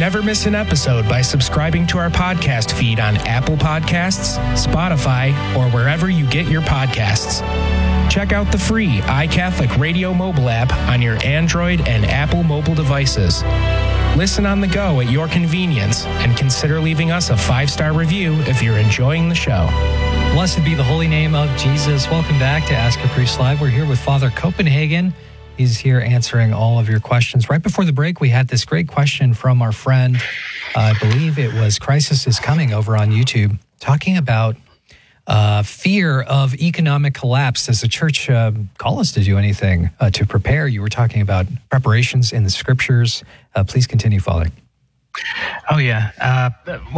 Never miss an episode by subscribing to our podcast feed on Apple Podcasts, Spotify, or wherever you get your podcasts. Check out the free iCatholic Radio mobile app on your Android and Apple mobile devices. Listen on the go at your convenience and consider leaving us a 5-star review if you're enjoying the show. Blessed be the holy name of Jesus. Welcome back to Ask a Priest Live. We're here with Father Copenhagen. He's here answering all of your questions. Right before the break, we had this great question from our friend, I believe it was Crisis is Coming over on YouTube, talking about fear of economic collapse. Does the church call us to do anything to prepare? You were talking about preparations in the scriptures. Please continue, Father. Oh, yeah.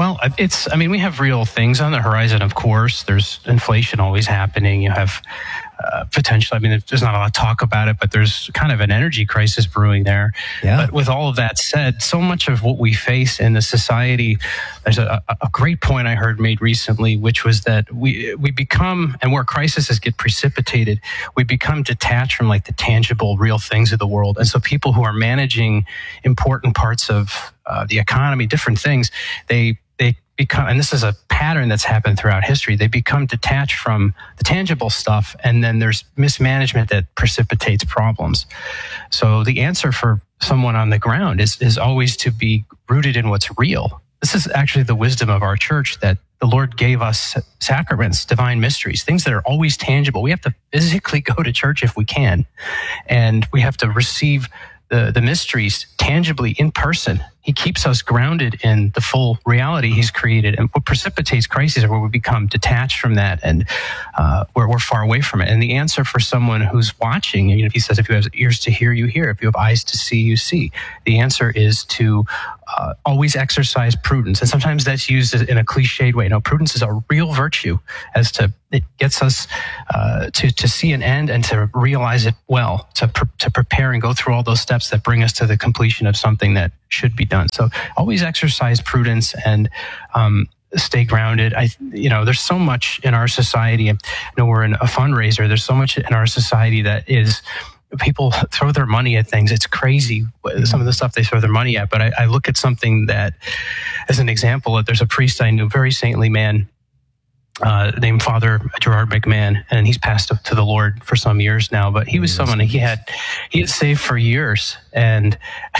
We have real things on the horizon, of course. There's inflation always happening. You have potential. There's not a lot of talk about it, but there's kind of an energy crisis brewing there. Yeah. But with all of that said, so much of what we face in the society, there's a great point I heard made recently, which was that we become, and where crises get precipitated, we become detached from like the tangible, real things of the world. And so people who are managing important parts of the economy, different things, they become, and this is a pattern that's happened throughout history, they become detached from the tangible stuff, and then there's mismanagement that precipitates problems. So the answer for someone on the ground is always to be rooted in what's real. This is actually the wisdom of our church, that the Lord gave us sacraments, divine mysteries, things that are always tangible. We have to physically go to church if we can, and we have to receive the mysteries tangibly in person. He keeps us grounded in the full reality he's created. And what precipitates crises are where we become detached from that and where we're far away from it. And the answer for someone who's watching, he says, if you have ears to hear, you hear. If you have eyes to see, you see. The answer is to always exercise prudence. And sometimes that's used in a cliched way. No, prudence is a real virtue, it gets us to see an end and to realize it well, to prepare and go through all those steps that bring us to the completion of something that should be done. So always exercise prudence and stay grounded. There's so much in our society. We're in a fundraiser. There's so much in our society that is, people throw their money at things. It's crazy, some of the stuff they throw their money at. But I look at something that, as an example, there's a priest I knew, very saintly man, named Father Gerard McMahon, and he's passed to the Lord for some years now. But he was someone he had saved for years, and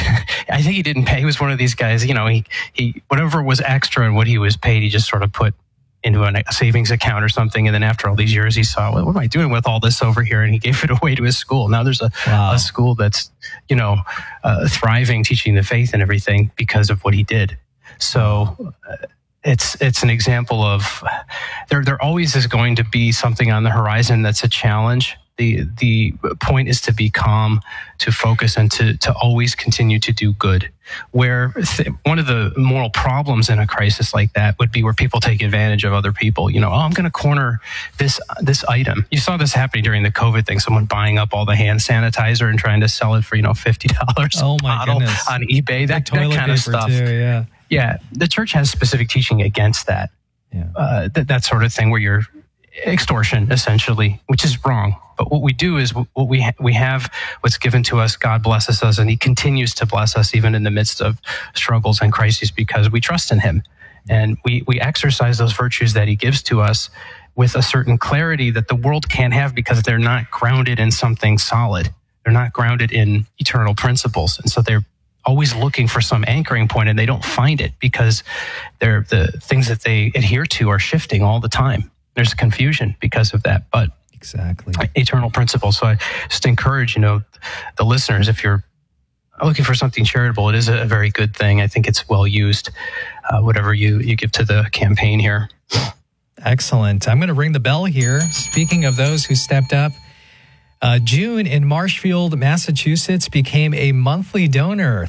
I think he didn't pay. He was one of these guys. He whatever was extra and what he was paid, he just sort of put into a savings account or something. And then after all these years, he saw, well, what am I doing with all this over here? And he gave it away to his school. Now there's a school that's thriving, teaching the faith and everything because of what he did. So. It's an example of there always is going to be something on the horizon that's a challenge. The point is to be calm, to focus, and to always continue to do good. Where one of the moral problems in a crisis like that would be where people take advantage of other people. I'm going to corner this item. You saw this happening during the COVID thing. Someone buying up all the hand sanitizer and trying to sell it for $50 oh my goodness. on eBay. That kind of stuff. Too, yeah. Yeah, the church has specific teaching against that. Yeah. That sort of thing where you're extortion, essentially, which is wrong. But what we do is we have what's given to us. God blesses us, and he continues to bless us even in the midst of struggles and crises because we trust in him. And we exercise those virtues that he gives to us with a certain clarity that the world can't have because they're not grounded in something solid. They're not grounded in eternal principles. And so they're always looking for some anchoring point, and they don't find it because the things that they adhere to are shifting all the time. There's confusion because of that, but exactly eternal principles. So I just encourage, the listeners, if you're looking for something charitable, it is a very good thing. I think it's well used, whatever you give to the campaign here. Excellent. I'm going to ring the bell here. Speaking of those who stepped up, June in Marshfield, Massachusetts became a monthly donor.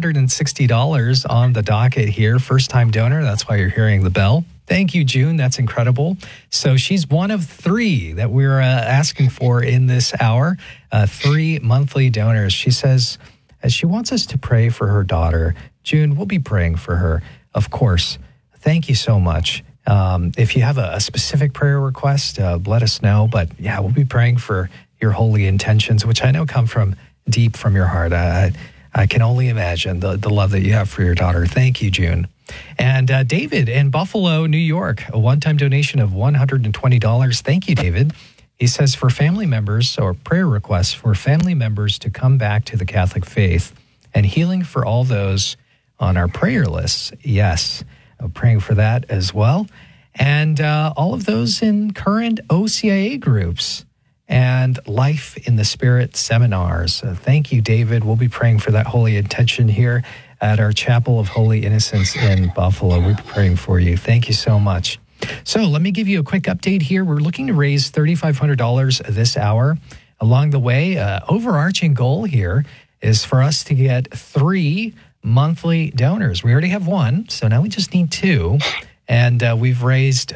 $360 on the docket here. First-time donor. That's why you're hearing the bell. Thank you, June. That's incredible. So she's one of 3 that we're asking for in this hour. 3 monthly donors. She says she wants us to pray for her daughter. June, we'll be praying for her, of course. Thank you so much. If you have a specific prayer request, let us know. But yeah, we'll be praying for your holy intentions, which I know come from deep from your heart. I I can only imagine the love that you have for your daughter. Thank you, June. And David in Buffalo, New York, a one-time donation of $120. Thank you, David. He says for family members, or prayer requests for family members to come back to the Catholic faith and healing for all those on our prayer lists. Yes, I'm praying for that as well. And all of those in current OCIA groups and Life in the Spirit seminars. Thank you, David. We'll be praying for that holy intention here at our Chapel of Holy Innocents in Buffalo. We're praying for you. Thank you so much. So let me give you a quick update here. We're looking to raise $3,500 this hour. Along the way, overarching goal here is for us to get 3 monthly donors. We already have 1, so now we just need 2. And we've raised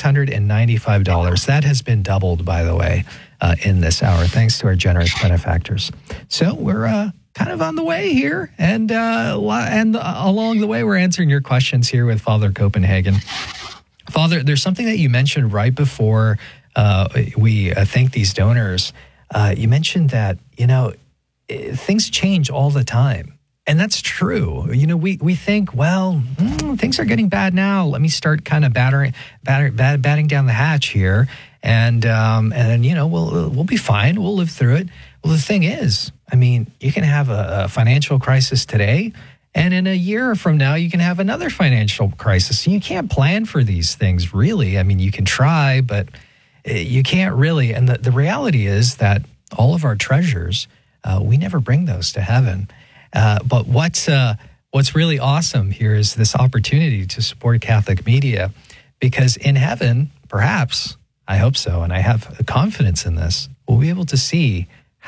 $695. That has been doubled, by the way, in this hour, thanks to our generous benefactors. So we're kind of on the way here. And along the way, we're answering your questions here with Father Copenhagen. Father, there's something that you mentioned right before we thank these donors. You mentioned that, things change all the time. And that's true. We think, well, things are getting bad now. Let me start kind of batting down the hatch here. And then, we'll be fine. We'll live through it. Well, the thing is, you can have a financial crisis today, and in a year from now, you can have another financial crisis. So you can't plan for these things, really. You can try, but you can't really. And the reality is that all of our treasures, we never bring those to heaven. But what's really awesome here is this opportunity to support Catholic media, because in heaven, perhaps, I hope so, and I have confidence in this, we'll be able to see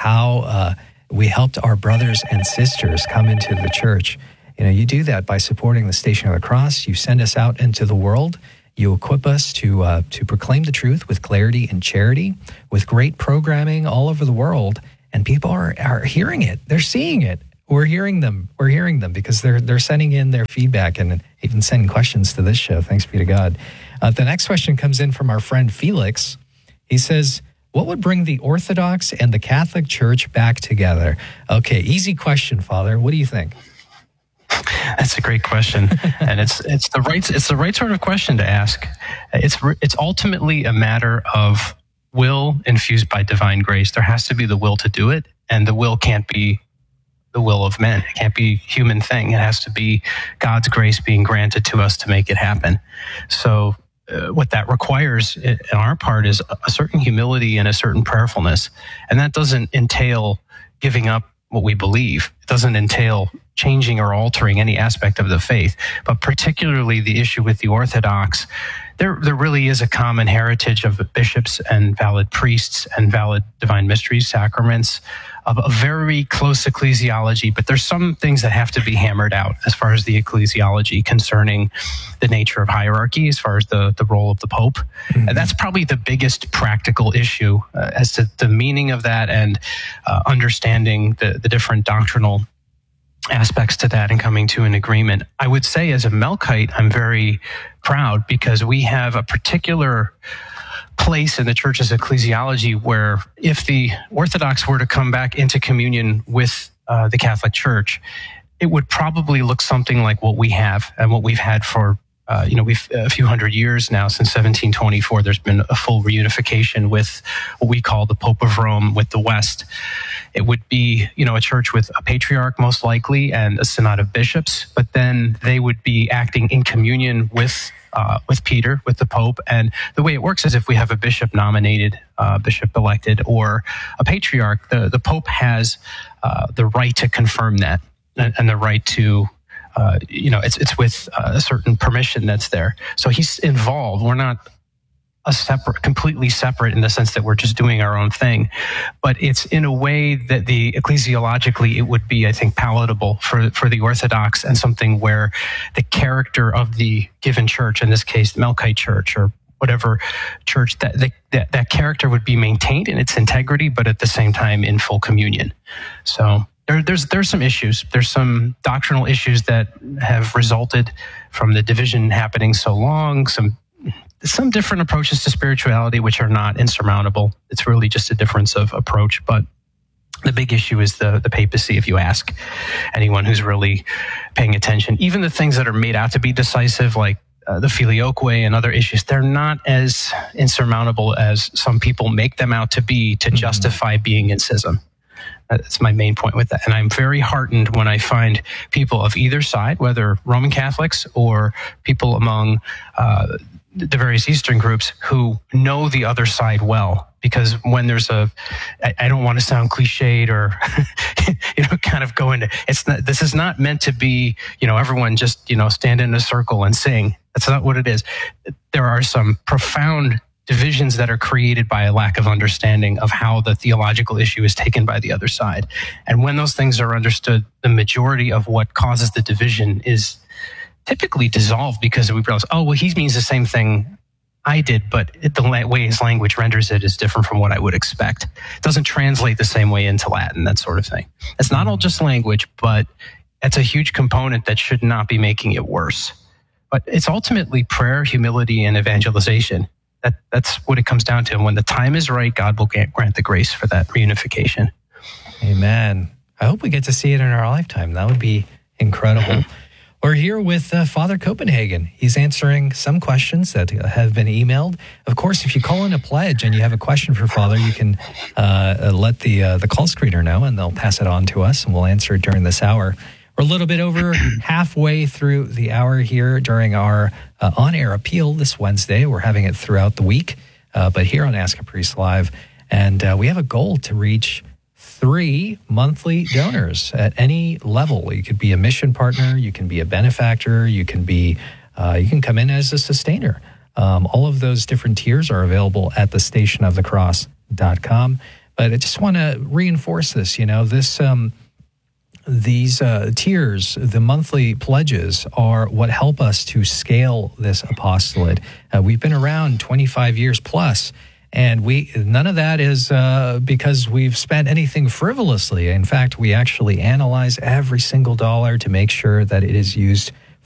how we helped our brothers and sisters come into the church. You do that by supporting the Station of the Cross. You send us out into the world. You equip us to proclaim the truth with clarity and charity, with great programming all over the world, and people are hearing it. They're seeing it. We're hearing them because they're sending in their feedback and even sending questions to this show. Thanks be to God. The next question comes in from our friend Felix. He says, what would bring the Orthodox and the Catholic Church back together? Okay, easy question, Father. What do you think? That's a great question, and it's the right sort of question to ask. It's ultimately a matter of will infused by divine grace. There has to be the will to do it, and the will can't be the will of men. It can't be a human thing. It has to be God's grace being granted to us to make it happen. So what that requires on our part is a certain humility and a certain prayerfulness, and that doesn't entail giving up what we believe. It doesn't entail changing or altering any aspect of the faith, but particularly the issue with the Orthodox. There really is a common heritage of bishops and valid priests and valid divine mysteries, sacraments, of a very close ecclesiology, but there's some things that have to be hammered out as far as the ecclesiology concerning the nature of hierarchy, as far as the role of the Pope. Mm-hmm. And that's probably the biggest practical issue as to the meaning of that and understanding the different doctrinal aspects to that and coming to an agreement. I would say as a Melkite, I'm very proud because we have a particular place in the church's ecclesiology where if the Orthodox were to come back into communion with the Catholic Church, it would probably look something like what we have and what we've had for we've a few hundred years now. Since 1724, there's been a full reunification with what we call the Pope of Rome with the West. It would be, a church with a patriarch most likely and a synod of bishops, but then they would be acting in communion with Peter, with the Pope. And the way it works is if we have a bishop nominated, bishop elected, or a patriarch, the Pope has the right to confirm that and the right to it's with a certain permission that's there. So he's involved. We're not completely separate in the sense that we're just doing our own thing, but it's in a way that ecclesiologically it would be, I think, palatable for the Orthodox and something where the character of the given church, in this case, the Melkite Church or whatever church, that character would be maintained in its integrity, but at the same time in full communion. So There's some issues. There's some doctrinal issues that have resulted from the division happening so long, some different approaches to spirituality, which are not insurmountable. It's really just a difference of approach. But The big issue is the papacy, if you ask anyone who's really paying attention. Even the things that are made out to be decisive, like the Filioque and other issues, they're not as insurmountable as some people make them out to be to justify being in schism. That's my main point with that. And I'm very heartened when I find people of either side, whether Roman Catholics or people among the various Eastern groups, who know the other side well. Because when there's I don't want to sound cliched or, kind of go into, this is not meant to be, everyone just, stand in a circle and sing. That's not what it is. There are some profound divisions that are created by a lack of understanding of how the theological issue is taken by the other side. And when those things are understood, the majority of what causes the division is typically dissolved, because we realize, he means the same thing I did, but the way his language renders it is different from what I would expect. It doesn't translate the same way into Latin, that sort of thing. It's not all just language, but it's a huge component that should not be making it worse. But it's ultimately prayer, humility, and evangelization. That's what it comes down to. And when the time is right, God will grant the grace for that reunification. Amen. I hope we get to see it in our lifetime. That would be incredible. We're here with Father Copenhagen. He's answering some questions that have been emailed. Of course, if you call in a pledge and you have a question for Father, you can let the call screener know, and they'll pass it on to us, and we'll answer it during this hour. We're a little bit over halfway through the hour here during our on-air appeal this Wednesday. We're having it throughout the week, but here on Ask a Priest Live. And we have a goal to reach 3 monthly donors at any level. You could be a mission partner, you can be a benefactor, you can come in as a sustainer. All of those different tiers are available at thestationofthecross.com. But I just want to reinforce this, these tiers, the monthly pledges, are what help us to scale this apostolate. We've been around 25 years plus, and none of that is because we've spent anything frivolously. In fact, we actually analyze every single dollar to make sure that it is used